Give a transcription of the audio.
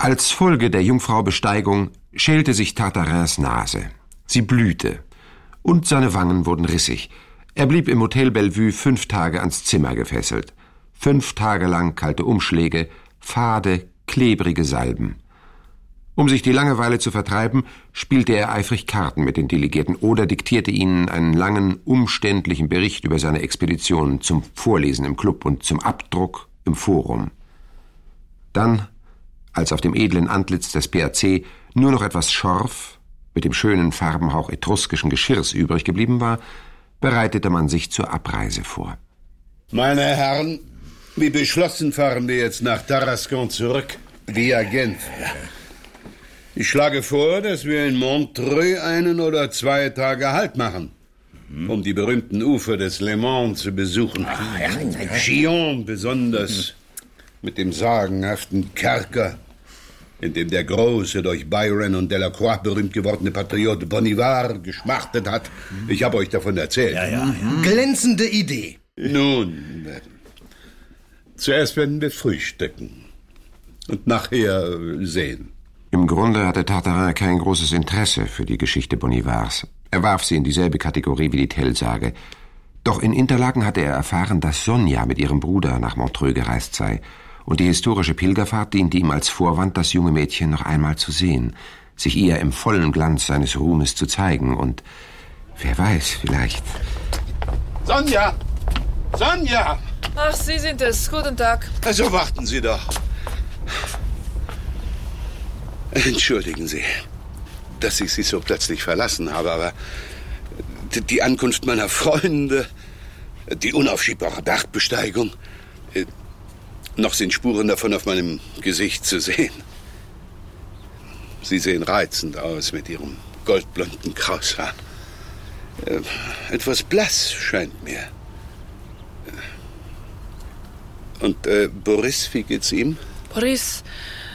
Als Folge der Jungfraubesteigung schälte sich Tartarins Nase. Sie blühte. Und seine Wangen wurden rissig. Er blieb im Hotel Bellevue 5 Tage ans Zimmer gefesselt. 5 Tage lang kalte Umschläge, fade, klebrige Salben. Um sich die Langeweile zu vertreiben, spielte er eifrig Karten mit den Delegierten oder diktierte ihnen einen langen, umständlichen Bericht über seine Expeditionen zum Vorlesen im Club und zum Abdruck im Forum. Dann, als auf dem edlen Antlitz des PAC nur noch etwas Schorf mit dem schönen Farbenhauch etruskischen Geschirrs übrig geblieben war, bereitete man sich zur Abreise vor. Meine Herren, wie beschlossen fahren wir jetzt nach Tarascon zurück, via Genf. Ich schlage vor, dass wir in Montreux 1 oder 2 Tage Halt machen, um die berühmten Ufer des Le Mans zu besuchen. Chillon besonders, mit dem sagenhaften Kerker, in dem der große, durch Byron und Delacroix berühmt gewordene Patriot Bonnivard geschmachtet hat. Ich habe euch davon erzählt. Ja. Glänzende Idee. Nun, zuerst werden wir frühstücken und nachher sehen. Im Grunde hatte Tartarin kein großes Interesse für die Geschichte Bonnivards. Er warf sie in dieselbe Kategorie wie die Tellsage. Doch in Interlaken hatte er erfahren, dass Sonja mit ihrem Bruder nach Montreux gereist sei. Und die historische Pilgerfahrt diente ihm als Vorwand, das junge Mädchen noch einmal zu sehen, sich ihr im vollen Glanz seines Ruhmes zu zeigen und, wer weiß, vielleicht... Sonja! Sonja! Ach, Sie sind es. Guten Tag. Also warten Sie doch. Entschuldigen Sie, dass ich Sie so plötzlich verlassen habe, aber die Ankunft meiner Freunde, die unaufschiebbare Bergbesteigung... Noch sind Spuren davon auf meinem Gesicht zu sehen. Sie sehen reizend aus mit Ihrem goldblonden Kraushaar. Etwas blass scheint mir. Und Boris, wie geht's ihm? Boris,